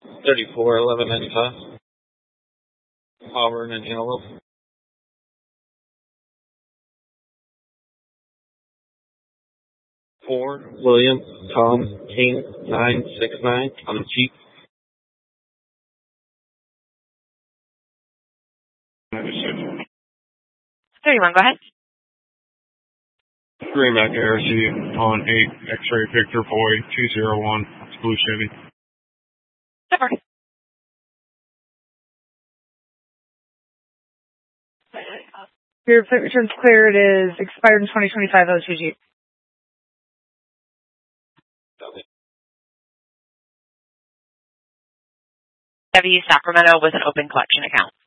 341195. Auburn and Antelope. Ford, William, Tom, King, 969 on the Jeep. 31, go ahead. Green Mac ARC on 8 X-ray Victor Boy 201. It's blue Chevy. Over. Your returns cleared is expired in 2025 O2 Jeep. W Sacramento with an open collection account.